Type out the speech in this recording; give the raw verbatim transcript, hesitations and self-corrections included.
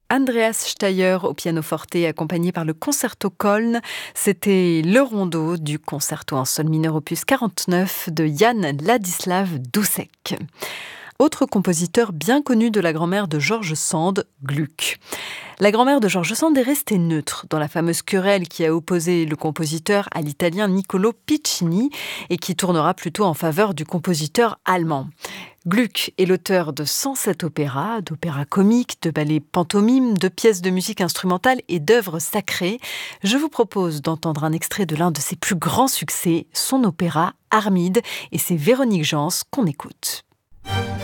Andreas Steyr au pianoforte accompagné par le Concerto Köln. C'était le rondo du concerto en sol mineur opus quarante-neuf de Jan Ladislav Dušek. Autre compositeur bien connu de la grand-mère de George Sand, Gluck. La grand-mère de George Sand est restée neutre dans la fameuse querelle qui a opposé le compositeur à l'italien Niccolo Piccini et qui tournera plutôt en faveur du compositeur allemand. Gluck est l'auteur de cent sept opéras, d'opéras comiques, de ballets pantomimes, de pièces de musique instrumentale et d'œuvres sacrées. Je vous propose d'entendre un extrait de l'un de ses plus grands succès, son opéra Armide, et c'est Véronique Jans qu'on écoute.